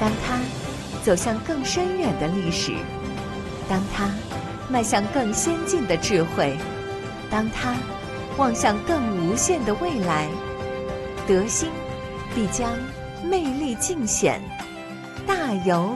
当他走向更深远的历史，当他迈向更先进的智慧，当他望向更无限的未来，德兴必将魅力尽显，大有